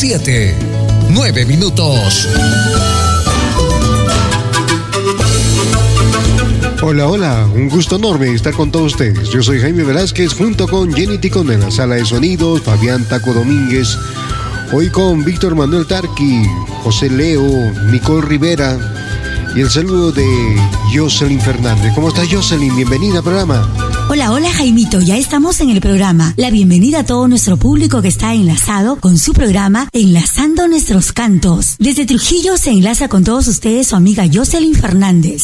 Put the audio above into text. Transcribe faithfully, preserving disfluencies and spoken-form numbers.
siete, nueve minutos. Hola, hola, un gusto enorme estar con todos ustedes. Yo soy Jaime Velázquez junto con Jenny Ticón en la sala de sonidos, Fabián Taco Domínguez, hoy con Víctor Manuel Tarqui, José Leo, Nicole Rivera y el saludo de Jocelyn Fernández. ¿Cómo estás, Jocelyn? Bienvenida al programa. Hola, hola Jaimito, ya estamos en el programa. La bienvenida a todo nuestro público que está enlazado con su programa Enlazando Nuestros Cantos. Desde Trujillo se enlaza con todos ustedes su amiga Jocelyn Fernández.